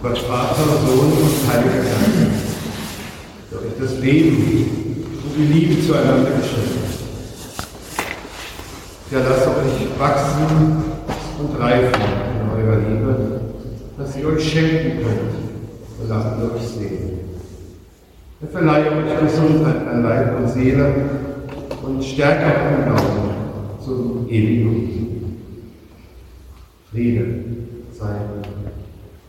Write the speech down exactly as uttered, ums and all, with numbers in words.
Gott Vater, Sohn und Heiliger Geist, der euch das Leben und die Liebe zueinander geschenkt hat. Ja, lasst euch wachsen und reifen in eurer Liebe, dass sie euch schenken könnt, solange ihr euch sehen. Er verleihe euch Gesundheit an Leib und Seele und stärke auch im Glauben zum ewigen Friede sei